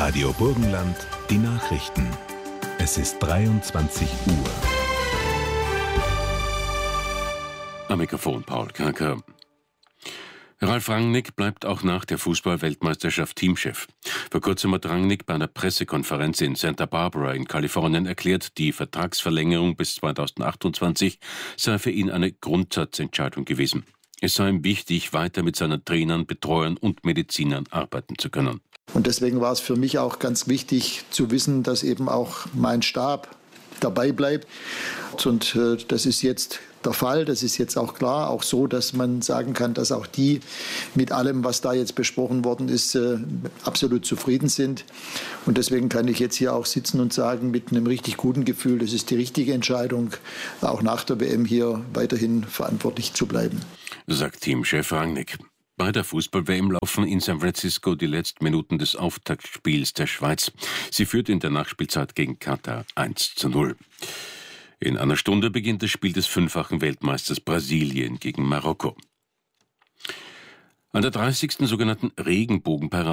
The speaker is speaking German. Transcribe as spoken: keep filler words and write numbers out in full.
Radio Burgenland, die Nachrichten. Es ist dreiundzwanzig Uhr. Am Mikrofon Paul Kanker. Ralf Rangnick bleibt auch nach der Fußball-Weltmeisterschaft Teamchef. Vor kurzem hat Rangnick bei einer Pressekonferenz in Santa Barbara in Kalifornien erklärt, die Vertragsverlängerung bis zweitausendachtundzwanzig sei für ihn eine Grundsatzentscheidung gewesen. Es sei ihm wichtig, weiter mit seinen Trainern, Betreuern und Medizinern arbeiten zu können. Und deswegen war es für mich auch ganz wichtig zu wissen, dass eben auch mein Stab dabei bleibt. Und äh, das ist jetzt der Fall, das ist jetzt auch klar, auch so, dass man sagen kann, dass auch die mit allem, was da jetzt besprochen worden ist, äh, absolut zufrieden sind. Und deswegen kann ich jetzt hier auch sitzen und sagen, mit einem richtig guten Gefühl, das ist die richtige Entscheidung, auch nach der W M hier weiterhin verantwortlich zu bleiben. Sagt Teamchef Rangnick. Bei der Fußball-W M laufen in San Francisco die letzten Minuten des Auftaktspiels der Schweiz. Sie führt in der Nachspielzeit gegen Katar eins zu null. In einer Stunde beginnt das Spiel des fünffachen Weltmeisters Brasilien gegen Marokko. An der dreißigsten sogenannten Regenbogenparade